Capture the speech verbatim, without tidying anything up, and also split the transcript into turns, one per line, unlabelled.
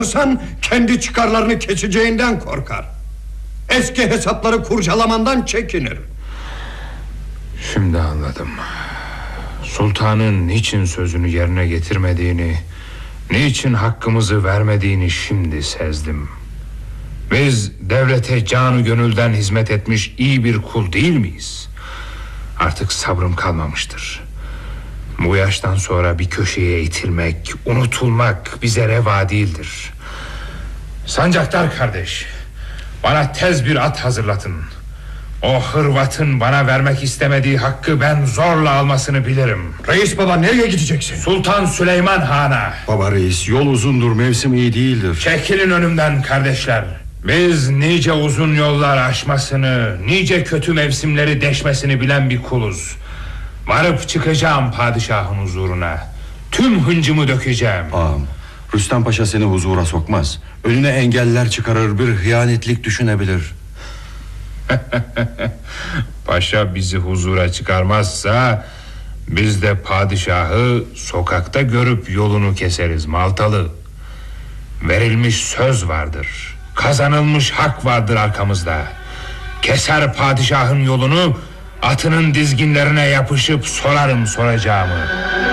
Sen kendi çıkarlarını keseceğinden korkar. Eski hesapları kurcalamandan çekinir.
Şimdi anladım. Sultanın niçin sözünü yerine getirmediğini, niçin hakkımızı vermediğini şimdi sezdim. Biz devlete canı gönülden hizmet etmiş iyi bir kul değil miyiz? Artık sabrım kalmamıştır. Bu yaştan sonra bir köşeye itilmek, unutulmak bize reva değildir. Sancaktar kardeş, bana tez bir at hazırlatın. O Hırvat'ın bana vermek istemediği hakkı ben zorla almasını bilirim.
Reis baba, nereye gideceksin?
Sultan Süleyman Han'a.
Baba reis, yol uzundur, mevsim iyi değildir.
Çekilin önümden kardeşler. Biz nice uzun yollar aşmasını, nice kötü mevsimleri deşmesini bilen bir kuluz. Varıp çıkacağım padişahın huzuruna. Tüm hıncımı dökeceğim.
Ağam, Rüstem Paşa seni huzura sokmaz. Önüne engeller çıkarır, bir hıyanetlik düşünebilir.
Paşa bizi huzura çıkarmazsa biz de padişahı sokakta görüp yolunu keseriz Maltalı. Verilmiş söz vardır, kazanılmış hak vardır arkamızda. Keser padişahın yolunu, atının dizginlerine yapışıp sorarım soracağımı.